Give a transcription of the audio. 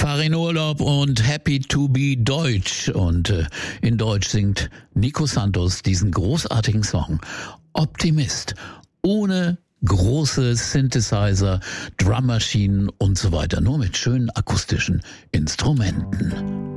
Fahr in Urlaub und Happy to be Deutsch. Und in Deutsch singt Nico Santos diesen großartigen Song Optimist. Ohne große Synthesizer, Drummaschinen und so weiter. Nur mit schönen akustischen Instrumenten.